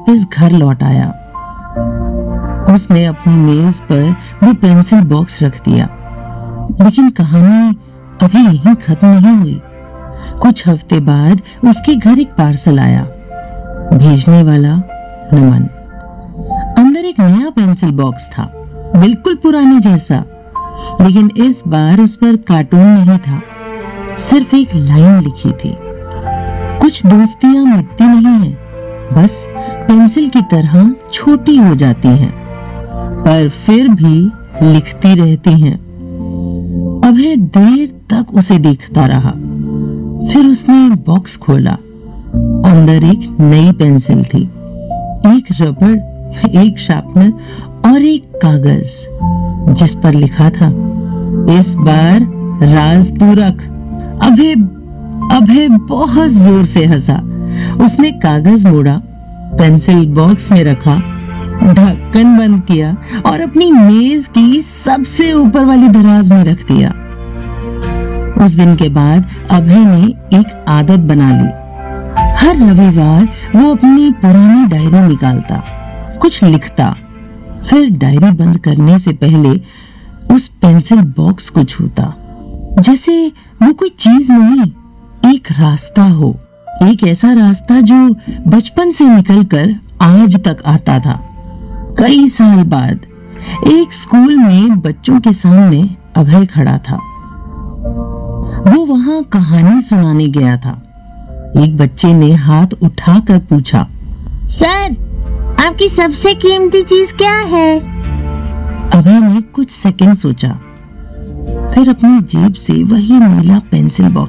वापस घर लौट आया। उसने अपनी मेज पर वो पेंसिल बॉक्स रख दिया। लेकिन कहानी अभी यहीं खत्म नहीं हुई। कुछ हफ्ते बाद उसके घर एक पार्सल आया। भेजने वाला नमन। अंदर एक नया पेंसिल बॉक्स था, बिल्कुल पुराने जैसा, लेकिन इस बार उस पर कार्टून नहीं था, सिर्फ एक लाइन लिखी थी, कुछ दोस्तियां मिटती नहीं हैं, बस पेंसिल की तरह छोटी हो जाती हैं, पर फिर भी लिखती रहती हैं। अभय देर तक उसे देखता रहा। फिर उसने बॉक्स खोला। अंदर एक नई पेंसिल थी, एक रबड़, एक शार्पनर और एक कागज, जिस पर लिखा था, इस बार राज तू रख। अभय बहुत जोर से हंसा। उसने कागज मोड़ा, पेंसिल बॉक्स में रखा, ढक्कन बंद किया और अपनी मेज की सबसे ऊपर वाली दराज में रख दिया। उस दिन के बाद अभय ने एक आदत बना ली। हर रविवार वो अपनी पुरानी डायरी निकालता, कुछ लिखता, फिर डायरी बंद करने से पहले उस पेंसिल बॉक्स को छूता, जैसे वो कोई चीज नहीं, एक रास्ता हो, एक ऐसा रास्ता जो बचपन से निकलकर आज तक आता था। कई साल बाद एक स्कूल में बच्चों के सामने अभय खड़ा था। वो वहां कहानी सुनाने गया था। एक बच्चे ने हाथ उठाकर पूछा, सर, आपकी सबसे कीमती चीज क्या है? अभय ने कुछ सेकंड सोचा, फिर अपनी जेब से वही नीला पेंसिल बॉक्स